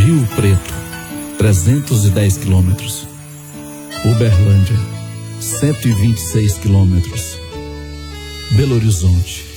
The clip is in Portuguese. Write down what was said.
Rio Preto, 310 quilômetros. Uberlândia, 126 quilômetros. Belo Horizonte,